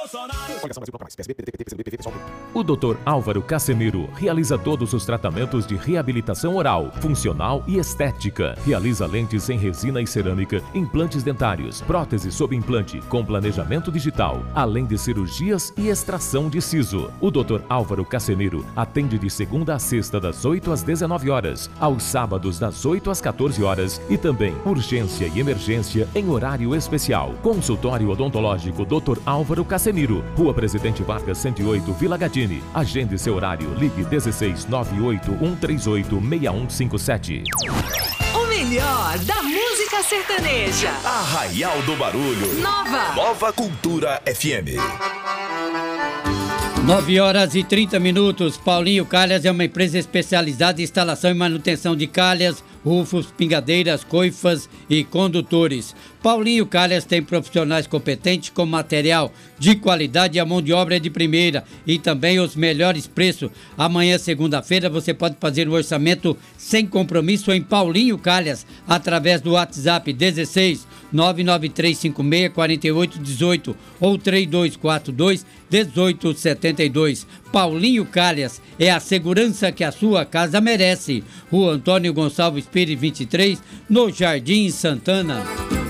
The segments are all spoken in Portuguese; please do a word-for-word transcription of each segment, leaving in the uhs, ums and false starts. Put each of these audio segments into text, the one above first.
O doutor Álvaro Casemiro realiza todos os tratamentos de reabilitação oral, funcional e estética. Realiza lentes em resina e cerâmica, implantes dentários, próteses sob implante com planejamento digital, além de cirurgias e extração de siso. O doutor Álvaro Casemiro atende de segunda a sexta das oito às dezenove horas, aos sábados das oito às quatorze horas e também urgência e emergência em horário especial. Consultório odontológico doutor Álvaro Casemiro, Rua Presidente Vargas cento e oito, Vila Gadini. Agende seu horário, ligue dezesseis nove oito um três oito seis um cinco sete. O melhor da música sertaneja. Arraial do Barulho. Nova. Nova Cultura F M. nove horas e trinta minutos. Paulinho Calhas é uma empresa especializada em instalação e manutenção de calhas, rufos, pingadeiras, coifas e condutores. Paulinho Calhas tem profissionais competentes com material de qualidade e a mão de obra é de primeira e também os melhores preços. Amanhã, segunda-feira, você pode fazer o orçamento sem compromisso em Paulinho Calhas através do WhatsApp dezesseis nove nove três cinco seis quatro oito um oito ou três dois quatro dois um oito sete dois. Paulinho Calhas é a segurança que a sua casa merece. Rua Antônio Gonçalves Pires vinte e três, no Jardim Santana.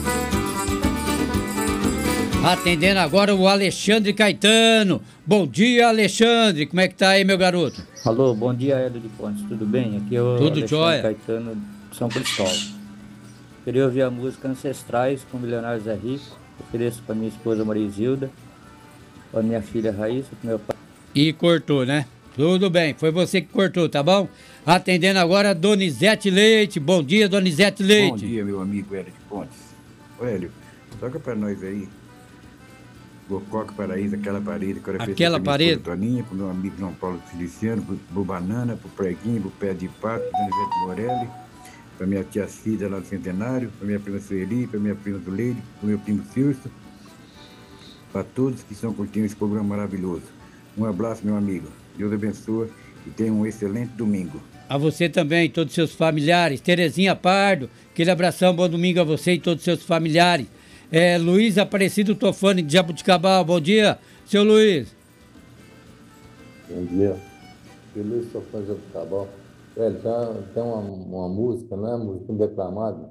Atendendo agora o Alexandre Caetano. Bom dia, Alexandre. Como é que tá aí, meu garoto? Alô, bom dia, Hélio de Pontes. Tudo bem? Aqui é o Tudo Alexandre jóia. Caetano de São Cristóvão. Queria ouvir a música Ancestrais com Milionários é Rico. Ofereço para minha esposa Marizilda, para minha filha Raíssa, para meu pai. E cortou, né? Tudo bem, foi você que cortou, tá bom? Atendendo agora a Donizete Leite. Bom dia, Donizete Leite. Bom dia, meu amigo Hélio de Pontes. Ô, Hélio, toca pra nós aí. Bococa Paraíso, aquela parede. Aquela parede. Pro Toninha, pro meu amigo João Paulo Feliciano, pro, pro Banana, pro Preguinho, pro Pé de Pato, pro Donizete Morelli, pra minha tia Cida lá no Centenário, pra minha prima Sueli, pra minha prima Zuleide, pro meu primo Cirso, pra todos que estão curtindo esse programa maravilhoso. Um abraço, meu amigo. Deus abençoe e tenha um excelente domingo. A você também, todos os seus familiares. Terezinha Pardo, aquele abração, bom domingo a você e todos os seus familiares. É, Luiz Aparecido Tofani de Jabuticabal, bom dia, seu Luiz. Bom dia, eu Luiz Tofani de Jabuticabal. Velho, tem uma, uma música, não é música declamada?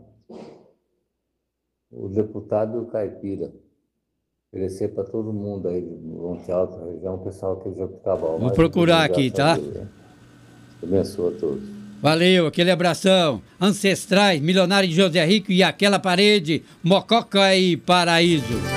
O Deputado e o Caipira. Oferecer para todo mundo aí, Monte Alto, região, o pessoal aqui de Jabuticabal. Vou procurar aqui, tá? Abençoa a todos. Valeu, aquele abração. Ancestrais, Milionário de José Rico e aquela parede, Mococa e Paraíso.